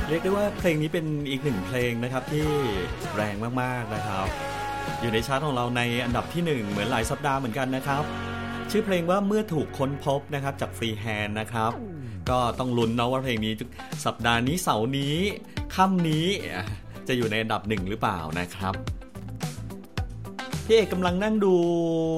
เรียกได้ว่าเพลงนี้เป็นอีกหนึ่งเพลงนะครับที่แรงมากๆนะครับอยู่ในชาร์ตของเราในอันดับที่1เหมือนหลายสัปดาห์เหมือนกันนะครับชื่อเพลงว่าเมื่อถูกค้นพบนะครับจากฟรีแฮนด์นะครับก็ต้องลุ้นนะว่าเพลงนี้สัปดาห์นี้เสาร์นี้ค่ำนี้จะอยู่ในอันดับ1หรือเปล่านะครับพี่เอกกำลังนั่งดู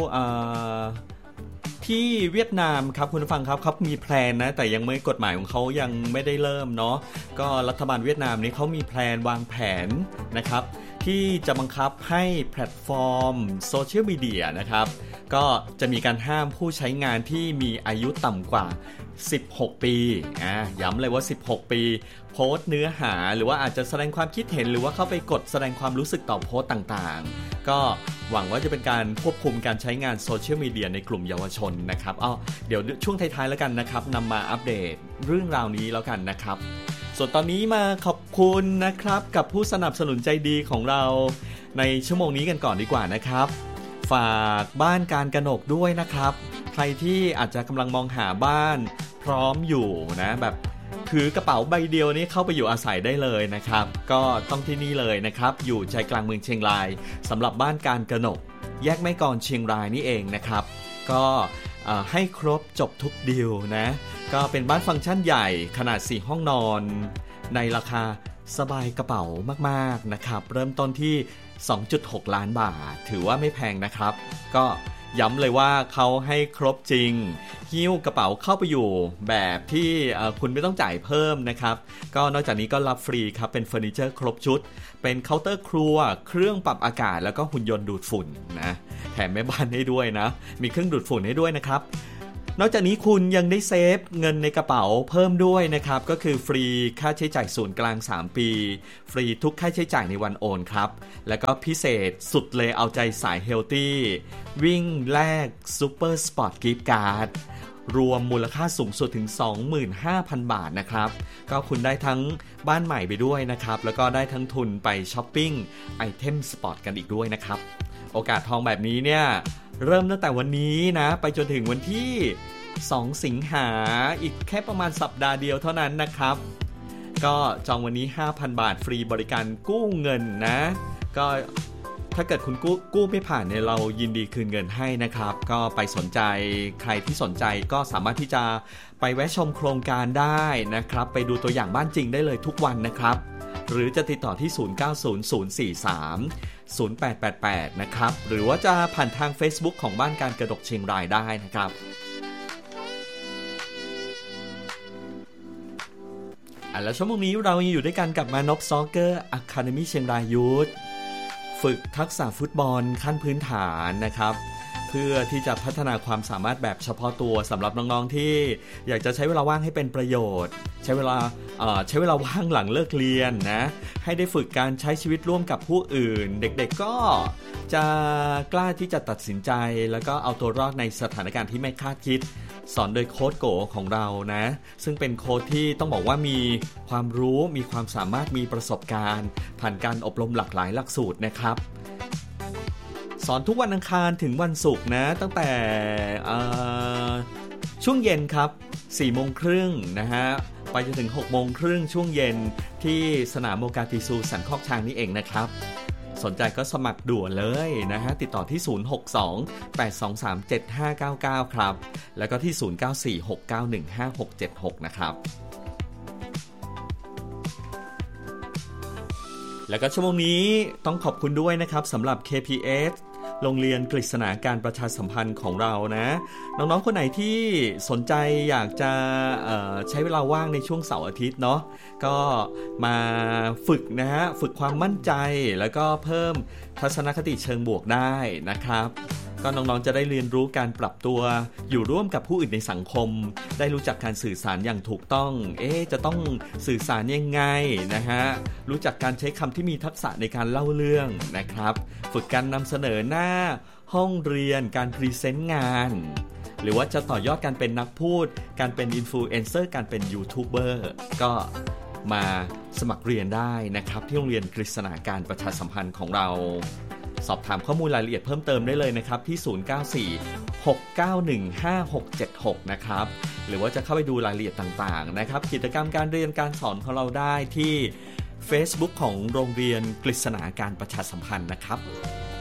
ที่เวียดนามครับคุณผู้ฟังครับเขามีแพลนนะแต่ยังไม่กฎหมายของเขายังไม่ได้เริ่มเนาะก็รัฐบาลเวียดนามนี้เขามีแพลนวางแผนนะครับที่จะบังคับให้แพลตฟอร์มโซเชียลมีเดียนะครับก็จะมีการห้ามผู้ใช้งานที่มีอายุต่ำกว่า16 ปีย้ำเลยว่า16 ปีโพสต์เนื้อหาหรือว่าอาจจะแสดงความคิดเห็นหรือว่าเข้าไปกดแสดงความรู้สึกต่อโพสต์ต่างๆก็หวังว่าจะเป็นการควบคุมการใช้งานโซเชียลมีเดียในกลุ่มเยาวชนนะครับเดี๋ยวช่วงท้ายๆแล้วกันนะครับนำมาอัปเดตเรื่องราวนี้แล้วกันนะครับส่วนตอนนี้มาขอบคุณนะครับกับผู้สนับสนุนใจดีของเราในชั่วโมงนี้กันก่อนดีกว่านะครับฝากบ้านการกนกด้วยนะครับใครที่อาจจะกำลังมองหาบ้านพร้อมอยู่นะแบบถือกระเป๋าใบเดียวนี้เข้าไปอยู่อาศัยได้เลยนะครับก็ต้องที่นี่เลยนะครับอยู่ใจกลางเมืองเชียงรายสำหรับบ้านการกนกแยกแม่กลอนเชียงรายนี่เองนะครับก็ให้ครบจบทุกดีลนะก็เป็นบ้านฟังก์ชันใหญ่ขนาด4ห้องนอนในราคาสบายกระเป๋ามากๆนะครับเริ่มต้นที่ 2.6 ล้านบาทถือว่าไม่แพงนะครับก็ย้ำเลยว่าเขาให้ครบจริงหิ้วกระเป๋าเข้าไปอยู่แบบที่คุณไม่ต้องจ่ายเพิ่มนะครับก็นอกจากนี้ก็รับฟรีครับเป็นเฟอร์นิเจอร์ครบชุดเป็นเคาน์เตอร์ครัวเครื่องปรับอากาศแล้วก็หุ่นยนต์ดูดฝุ่นนะแถมแม่บ้านให้ด้วยนะมีเครื่องดูดฝุ่นให้ด้วยนะครับนอกจากนี้คุณยังได้เซฟเงินในกระเป๋าเพิ่มด้วยนะครับก็คือฟรีค่าใช้จ่ายศูนย์กลาง3ปีฟรีทุกค่าใช้จ่ายในวันโอนครับแล้วก็พิเศษสุดเลยเอาใจสายเฮลตี้วิ่งแลกซูเปอร์สปอร์ตกิฟต์การ์ดรวมมูลค่าสูงสุดถึง 25,000 บาทนะครับก็คุณได้ทั้งบ้านใหม่ไปด้วยนะครับแล้วก็ได้ทั้งทุนไปช้อปปิ้งไอเทมสปอร์ตกันอีกด้วยนะครับโอกาสทองแบบนี้เนี่ยเริ่มตั้งแต่วันนี้นะไปจนถึงวันที่2 สิงหาอีกแค่ประมาณสัปดาห์เดียวเท่านั้นนะครับก็จองวันนี้ 5,000 บาทฟรีบริการกู้เงินนะก็ถ้าเกิดคุณกู้ไม่ผ่านเนี่ยเรายินดีคืนเงินให้นะครับก็ไปสนใจใครที่สนใจก็สามารถที่จะไปแวะชมโครงการได้นะครับไปดูตัวอย่างบ้านจริงได้เลยทุกวันนะครับหรือจะติดต่อที่0900430888นะครับหรือว่าจะผ่านทาง Facebook ของบ้านการกระดกเชียงรายได้นะครับแล้วชั่วโมงนี้เรายังอยู่ด้วยกันกับมานพซ็อกเกอร์อะคาเดมี่เชียงรายยูทฝึกทักษะฟุตบอลขั้นพื้นฐานนะครับเพื่อที่จะพัฒนาความสามารถแบบเฉพาะตัวสำหรับน้องๆที่อยากจะใช้เวลาว่างให้เป็นประโยชน์ใช้เวลาว่างหลังเลิกเรียนนะให้ได้ฝึกการใช้ชีวิตร่วมกับผู้อื่นเด็กๆก็จะกล้าที่จะตัดสินใจแล้วก็เอาตัวรอดในสถานการณ์ที่ไม่คาดคิดสอนโดยโค้ชโกของเรานะซึ่งเป็นโค้ชที่ต้องบอกว่ามีความรู้มีความสามารถมีประสบการณ์ผ่านการอบรมหลากหลายหลักสูตรนะครับสอนทุกวันอังคารถึงวันศุกร์นะตั้งแต่ช่วงเย็นครับ 4:30 น.นะฮะไปจนถึง 6:30 น.ช่วงเย็นที่สนามโมกาติซูสันคอกช้างนี่เองนะครับสนใจก็สมัครด่วนเลยนะฮะติดต่อที่062-823-7599ครับแล้วก็ที่0946915676นะครับแล้วก็ชั่วโมงนี้ต้องขอบคุณด้วยนะครับสำหรับ KPS โรงเรียนกฤษณาการประชาสัมพันธ์ของเรานะน้องๆคนไหนที่สนใจอยากจะใช้เวลาว่างในช่วงเสาร์อาทิตย์เนาะก็มาฝึกนะฮะฝึกความมั่นใจแล้วก็เพิ่มทัศนคติเชิงบวกได้นะครับก็น้องๆจะได้เรียนรู้การปรับตัวอยู่ร่วมกับผู้อื่นในสังคมได้รู้จักการสื่อสารอย่างถูกต้องจะต้องสื่อสารยังไงนะฮะรู้จักการใช้คำที่มีทักษะในการเล่าเรื่องนะครับฝึกการนำเสนอหน้าห้องเรียนการพรีเซนต์งานหรือว่าจะต่อยอดการเป็นนักพูดการเป็นอินฟลูเอนเซอร์การเป็นยูทูบเบอร์ก็มาสมัครเรียนได้นะครับที่โรงเรียนกฤษณาการประชาสัมพันธ์ของเราสอบถามข้อมูลรายละเอียดเพิ่มเติมได้เลยนะครับที่ 0916915676นะครับหรือว่าจะเข้าไปดูรายละเอียดต่างๆนะครับกิจกรรมการเรียนการสอนของเราได้ที่ Facebook ของโรงเรียนกฤษณาการประชาสัมพันธ์นะครับ